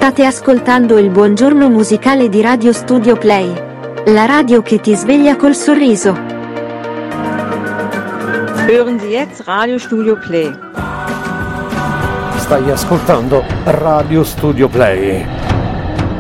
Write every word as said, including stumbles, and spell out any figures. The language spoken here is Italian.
State ascoltando il buongiorno musicale di Radio Studio Play, la radio che ti sveglia col sorriso. Hören Sie jetzt Radio Studio Play. Stai ascoltando Radio Studio Play.